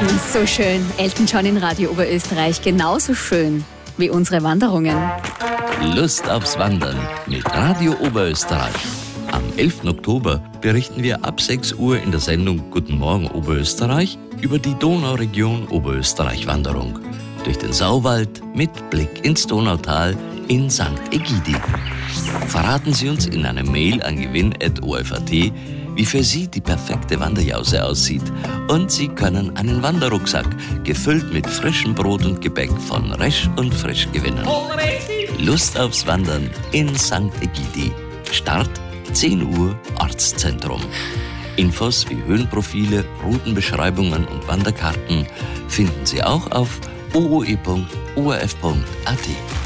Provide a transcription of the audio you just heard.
So schön. Elton John in Radio Oberösterreich. Genauso schön wie unsere Wanderungen. Lust aufs Wandern mit Radio Oberösterreich. Am 11. Oktober berichten wir ab 6 Uhr in der Sendung Guten Morgen Oberösterreich über die Donauregion Oberösterreich-Wanderung. Durch den Sauwald mit Blick ins Donautal in St. Egidi. Verraten Sie uns in einer Mail an gewinn@orf.at, wie für Sie die perfekte Wanderjause aussieht. Und Sie können einen Wanderrucksack, gefüllt mit frischem Brot und Gebäck von Resch und Frisch gewinnen. Lust aufs Wandern in St. Egidi. Start 10 Uhr Ortszentrum. Infos wie Höhenprofile, Routenbeschreibungen und Wanderkarten finden Sie auch auf ooe.orf.at.